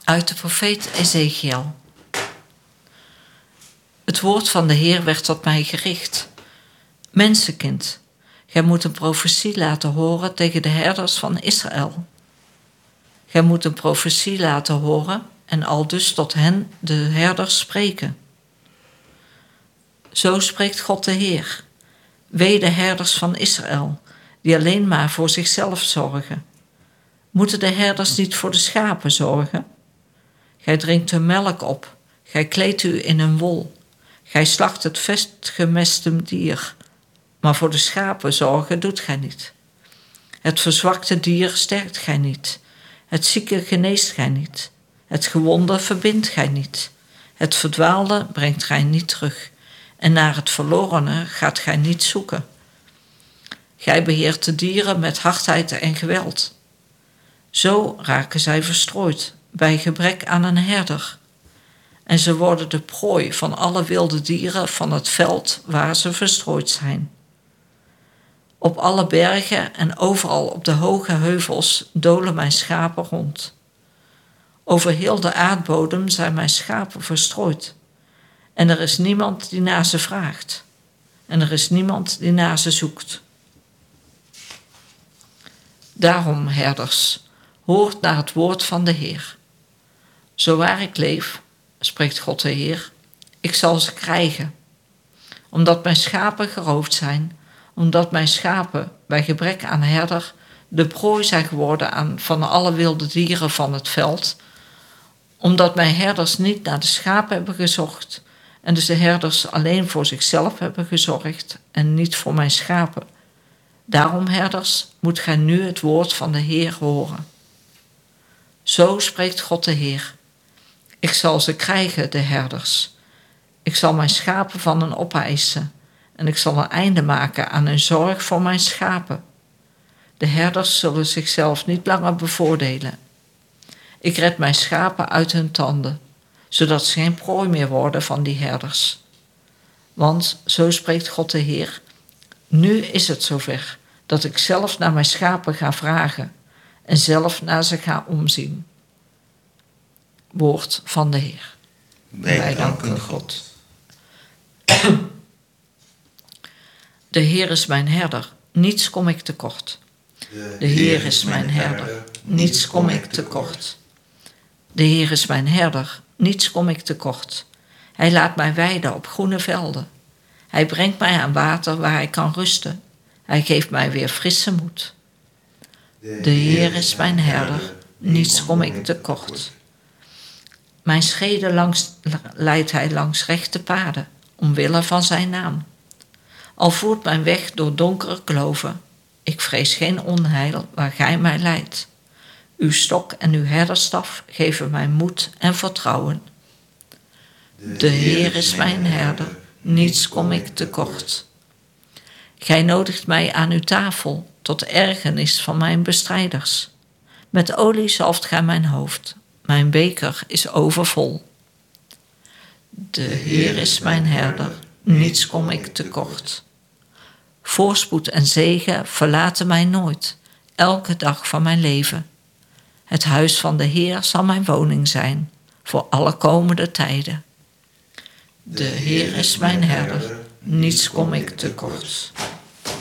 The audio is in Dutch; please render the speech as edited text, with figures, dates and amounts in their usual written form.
Uit de profeet Ezechiel. Het woord van de Heer werd tot mij gericht. Mensenkind, gij moet een profetie laten horen tegen de herders van Israël. Gij moet een profetie laten horen en aldus tot hen, de herders, spreken. Zo spreekt God de Heer. Wee de herders van Israël, die alleen maar voor zichzelf zorgen. Moeten de herders niet voor de schapen zorgen? Gij drinkt hun melk op, gij kleedt u in hun wol. Gij slacht het vestgemeste dier, maar voor de schapen zorgen doet gij niet. Het verzwakte dier sterkt gij niet. Het zieke geneest gij niet. Het gewonde verbindt gij niet. Het verdwaalde brengt gij niet terug. En naar het verlorene gaat gij niet zoeken. Gij beheert de dieren met hardheid en geweld. Zo raken zij verstrooid, bij gebrek aan een herder. En ze worden de prooi van alle wilde dieren van het veld waar ze verstrooid zijn. Op alle bergen en overal op de hoge heuvels dolen mijn schapen rond. Over heel de aardbodem zijn mijn schapen verstrooid. En er is niemand die naar ze vraagt. En er is niemand die naar ze zoekt. Daarom, herders, hoort naar het woord van de Heer. Zowaar ik leef, spreekt God de Heer, ik zal ze krijgen. Omdat mijn schapen geroofd zijn, omdat mijn schapen bij gebrek aan herder de prooi zijn geworden van alle wilde dieren van het veld, omdat mijn herders niet naar de schapen hebben gezocht en dus de herders alleen voor zichzelf hebben gezorgd en niet voor mijn schapen. Daarom, herders, moet gij nu het woord van de Heer horen. Zo spreekt God de Heer. Ik zal ze krijgen, de herders. Ik zal mijn schapen van hen opeisen en ik zal een einde maken aan hun zorg voor mijn schapen. De herders zullen zichzelf niet langer bevoordelen. Ik red mijn schapen uit hun tanden, zodat ze geen prooi meer worden van die herders. Want, zo spreekt God de Heer, nu is het zover dat ik zelf naar mijn schapen ga vragen en zelf naar ze ga omzien. Woord van de Heer. Wij danken God. De Heer is mijn herder, niets kom ik tekort. De Heer is mijn herder, niets kom ik tekort. De Heer is mijn herder, niets kom ik tekort. Hij laat mij weiden op groene velden. Hij brengt mij aan water waar ik kan rusten. Hij geeft mij weer frisse moed. De Heer is mijn herder, niets kom ik tekort. Mijn schreden leidt hij langs rechte paden, omwille van zijn naam. Al voert mijn weg door donkere kloven, ik vrees geen onheil waar gij mij leidt. Uw stok en uw herderstaf geven mij moed en vertrouwen. De Heer is mijn herder, niets kom ik tekort. Gij nodigt mij aan uw tafel, tot ergernis van mijn bestrijders. Met olie zalft gij mijn hoofd, mijn beker is overvol. De Heer is mijn herder, niets kom ik tekort. Voorspoed en zegen verlaten mij nooit, elke dag van mijn leven. Het huis van de Heer zal mijn woning zijn, voor alle komende tijden. De Heer is mijn herder, niets kom ik tekort.